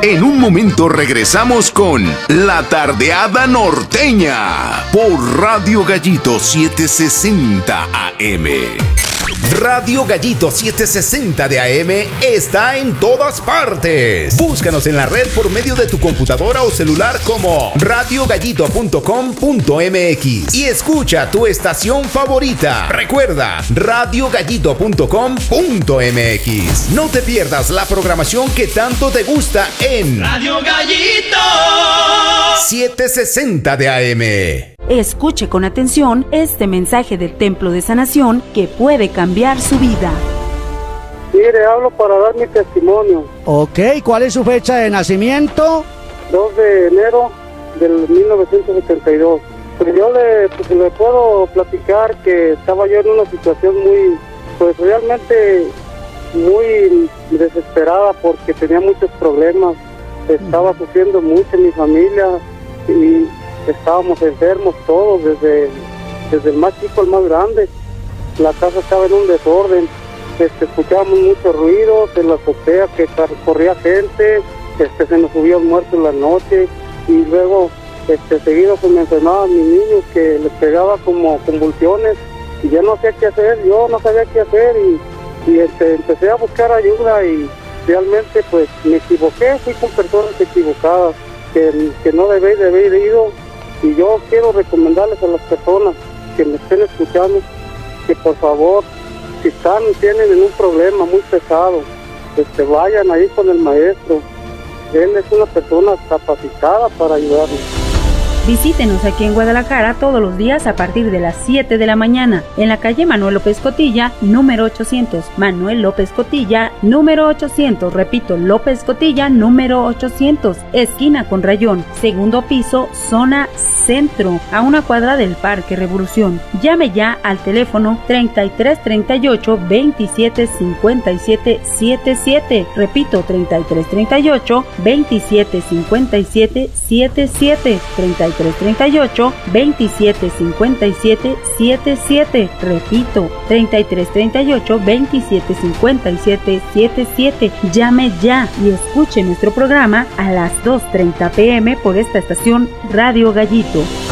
En un momento regresamos con La Tardeada Norteña por Radio Gallito 760 AM. Radio Gallito 760 de AM está en todas partes. Búscanos en la red por medio de tu computadora o celular como radiogallito.com.mx y escucha tu estación favorita. Recuerda, radiogallito.com.mx. No te pierdas la programación que tanto te gusta en Radio Gallito 760 de AM. Escuche con atención este mensaje del Templo de Sanación que puede cambiar su vida. Mire, hablo para dar mi testimonio. Ok, ¿cuál es su fecha de nacimiento? 2 de enero del 1972. Pues yo le puedo platicar que estaba yo en una situación pues realmente muy desesperada porque tenía muchos problemas. Estaba sufriendo mucho en mi familia y estábamos enfermos todos, desde el más chico al más grande. La casa estaba en un desorden, escuchábamos muchos ruidos en la azotea, que corría gente, se nos subía un muerto en la noche, y luego seguido se me enfermaban mis niños, que les pegaba como convulsiones, y ya no sé qué hacer, yo no sabía qué hacer, y empecé a buscar ayuda, y realmente pues me equivoqué, fui con personas equivocadas, que no debí de haber ido. Y yo quiero recomendarles a las personas que me estén escuchando que por favor, si tienen un problema muy pesado, vayan ahí con el maestro. Él es una persona capacitada para ayudarnos. Visítenos aquí en Guadalajara todos los días a partir de las 7 de la mañana en la calle Manuel López Cotilla, número 800. Manuel López Cotilla, número 800. Repito, López Cotilla, número 800. Esquina con Rayón, segundo piso, zona centro, a una cuadra del Parque Revolución. Llame ya al teléfono 3338 27 57 77. Repito, 3338 27 57 77. 3338 27 57 77. Repito, 3338 27 57 77. Llame ya y escuche nuestro programa a las 2:30 p.m. por esta estación Radio Gallito.